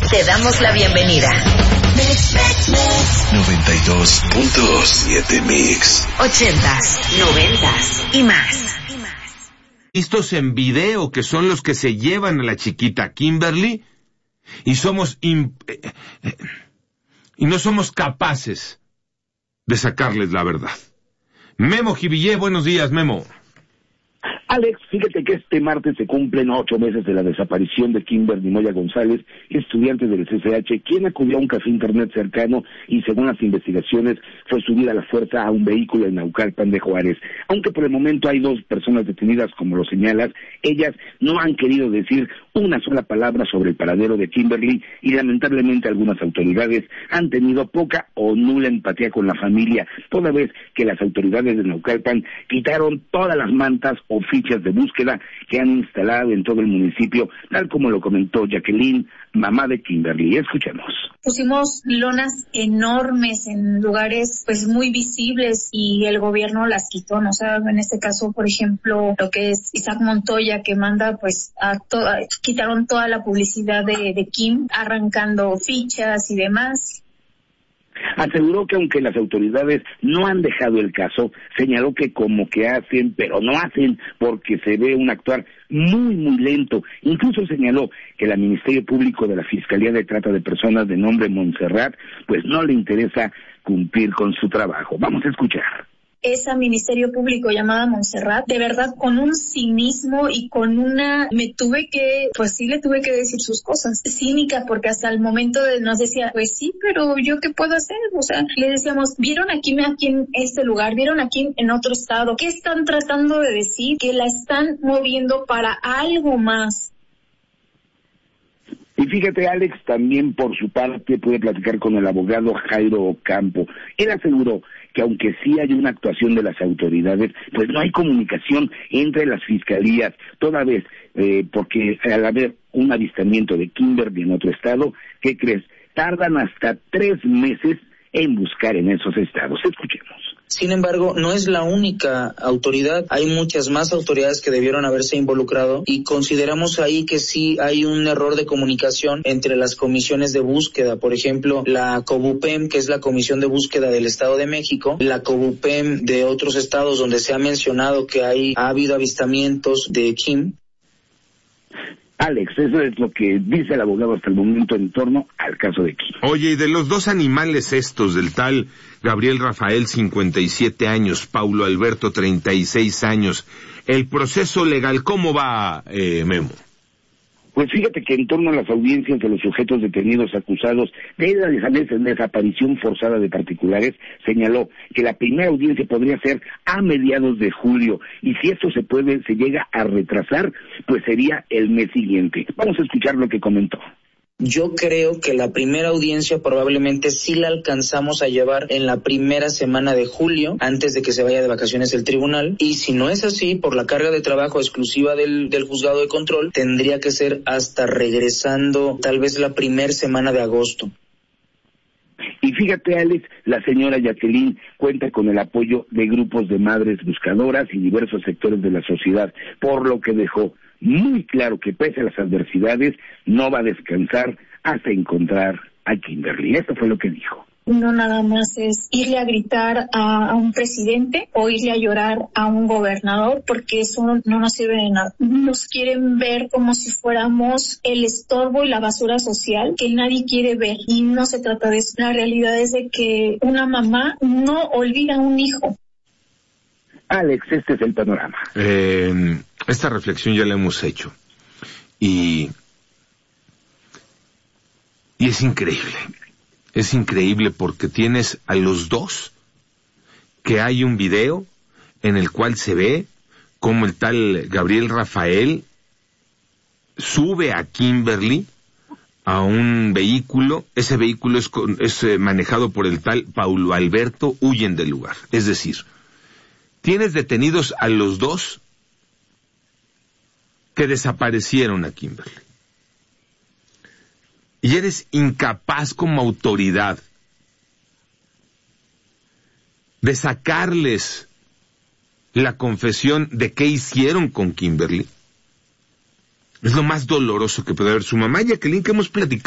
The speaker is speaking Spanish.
Te damos la bienvenida. 92.7 Mix. 80s, 90s y más. Vistos en video, que son los que se llevan a la chiquita Kimberly, y no somos capaces de sacarles la verdad. Memo Jivillé, buenos días, Memo. Alex, fíjate que este martes se cumplen 8 meses de la desaparición de Kimberly Moya González, estudiante del CCH, quien acudió a un café internet cercano y, según las investigaciones, fue subida a la fuerza a un vehículo en Naucalpan de Juárez. Aunque por el momento hay 2 personas detenidas, como lo señalas, ellas no han querido decir una sola palabra sobre el paradero de Kimberly y, lamentablemente, algunas autoridades han tenido poca o nula empatía con la familia, toda vez que las autoridades de Naucalpan quitaron todas las mantas o fichas de búsqueda que han instalado en todo el municipio, tal como lo comentó Jacqueline, mamá de Kimberly. Escuchemos. Pusimos lonas enormes en lugares pues muy visibles y el gobierno las quitó, ¿no? O sea, en este caso, por ejemplo, lo que es Isaac Montoya, que manda pues quitaron toda la publicidad de Kim, arrancando fichas y demás. Aseguró que aunque las autoridades no han dejado el caso, señaló que como que hacen, pero no hacen, porque se ve un actuar muy, muy lento. Incluso señaló que el Ministerio Público de la Fiscalía de Trata de Personas de nombre Montserrat, pues no le interesa cumplir con su trabajo. Vamos a escuchar. Esa Ministerio Público llamada Montserrat, de verdad, con un cinismo y con le tuve que decir sus cosas, cínica, porque hasta el momento nos decía, pues sí, pero ¿yo qué puedo hacer? O sea, le decíamos, ¿vieron aquí en este lugar? ¿Vieron aquí en otro estado? ¿Qué están tratando de decir? Que la están moviendo para algo más. Y fíjate, Alex, también por su parte pude platicar con el abogado Jairo Ocampo. Él aseguró que aunque sí hay una actuación de las autoridades, pues no hay comunicación entre las fiscalías, toda vez, porque al haber un avistamiento de Kimberly en otro estado, ¿qué crees? Tardan hasta 3 meses en buscar en esos estados. Escuchemos. Sin embargo, no es la única autoridad, hay muchas más autoridades que debieron haberse involucrado y consideramos ahí que sí hay un error de comunicación entre las comisiones de búsqueda. Por ejemplo, la COBUPEM, que es la Comisión de Búsqueda del Estado de México, la COBUPEM de otros estados donde se ha mencionado que ha habido avistamientos de Kim. Alex, eso es lo que dice el abogado hasta el momento en torno al caso de Kim. Oye, y de los 2 animales estos, del tal Gabriel Rafael, 57 años, Paulo Alberto, 36 años, el proceso legal, ¿cómo va, Memo? Pues fíjate que en torno a las audiencias de los sujetos detenidos acusados de la desaparición forzada de particulares, señaló que la primera audiencia podría ser a mediados de julio, y si esto se llega a retrasar, pues sería el mes siguiente. Vamos a escuchar lo que comentó. Yo creo que la primera audiencia probablemente sí la alcanzamos a llevar en la primera semana de julio, antes de que se vaya de vacaciones el tribunal, y si no es así, por la carga de trabajo exclusiva del juzgado de control, tendría que ser hasta regresando tal vez la primera semana de agosto. Y fíjate, Alex, la señora Jacqueline cuenta con el apoyo de grupos de madres buscadoras y diversos sectores de la sociedad, por lo que dejó muy claro que pese a las adversidades no va a descansar hasta encontrar a Kimberly. Esto fue lo que dijo. No nada más es irle a gritar a un presidente o irle a llorar a un gobernador, porque eso no nos sirve de nada. Nos quieren ver como si fuéramos el estorbo y la basura social que nadie quiere ver, y no se trata de eso. La realidad es de que una mamá no olvida a un hijo. Alex, este es el panorama. Esta reflexión ya la hemos hecho y es increíble. Es increíble porque tienes a los 2 que hay un video en el cual se ve cómo el tal Gabriel Rafael sube a Kimberly a un vehículo. Ese vehículo es manejado por el tal Paulo Alberto, huyen del lugar. Es decir, tienes detenidos a los 2 que desaparecieron a Kimberly. Y eres incapaz como autoridad de sacarles la confesión de qué hicieron con Kimberly. Es lo más doloroso que puede haber. Su mamá, Jacqueline, que hemos platicado